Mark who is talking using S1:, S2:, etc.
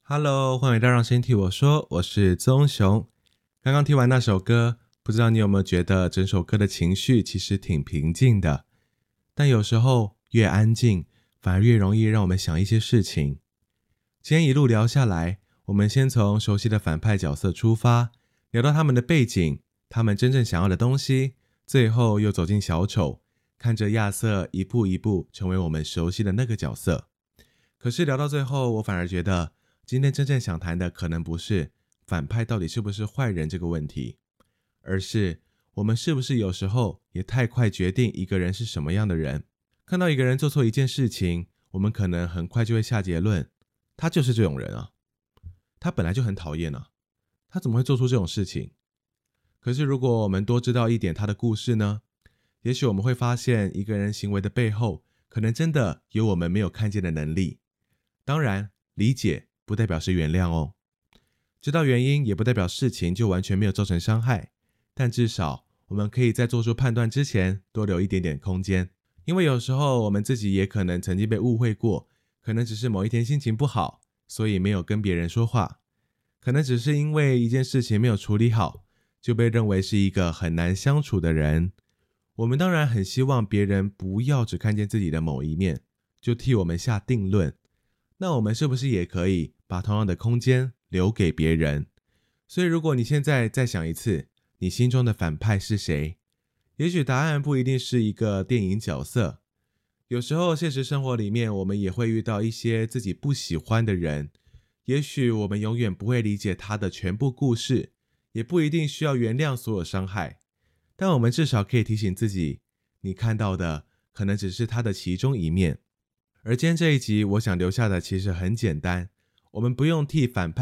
S1: Hello，欢迎回到让声音替我说，我是宗雄。刚刚听完那首歌，不知道你有没有觉得整首歌的情绪其实挺平静的，但有时候越安静，反而越容易让我们想一些事情。今天一路聊下来，我们先从熟悉的反派角色出发，聊到他们的背景，他们真正想要的东西，最后又走进小丑，看着亚瑟一步一步成为我们熟悉的那个角色。可是聊到最后，我反而觉得今天真正想谈的可能不是反派到底是不是坏人这个问题，而是我们是不是有时候也太快决定一个人是什么样的人。看到一个人做错一件事情，我们可能很快就会下结论，他就是这种人啊，他本来就很讨厌啊，他怎么会做出这种事情？可是如果我们多知道一点他的故事呢，也许我们会发现一个人行为的背后，可能真的有我们没有看见的能力。当然，理解不代表是原谅哦。知道原因也不代表事情就完全没有造成伤害，但至少我们可以在做出判断之前多留一点点空间。因为有时候我们自己也可能曾经被误会过，可能只是某一天心情不好，所以没有跟别人说话，可能只是因为一件事情没有处理好，就被认为是一个很难相处的人。我们当然很希望别人不要只看见自己的某一面，就替我们下定论。那我们是不是也可以把同样的空间留给别人？所以如果你现在再想一次，你心中的反派是谁？也许答案不一定是一个电影角色，有时候现实生活里面我们也会遇到一些自己不喜欢的人，也许我们永远不会理解他的全部故事，也不一定需要原谅所有伤害，但我们至少可以提醒自己，你看到的可能只是他的其中一面。而今天这一集我想留下的其实很简单，我们不用替反派